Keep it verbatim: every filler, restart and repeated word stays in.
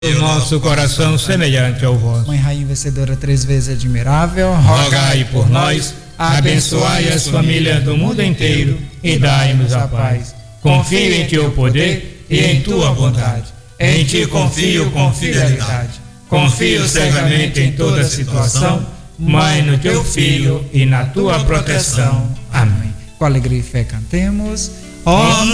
em nosso coração semelhante ao vosso. Mãe Rainha vencedora, três vezes admirável, Rogai por nós, abençoai as famílias do mundo inteiro e dai-nos a paz. Confio em teu poder e em tua bondade. Em ti confio com fidelidade. Confio cegamente em toda situação, Mãe, no teu Filho e na tua proteção. Amém. Com alegria e fé cantemos. Ó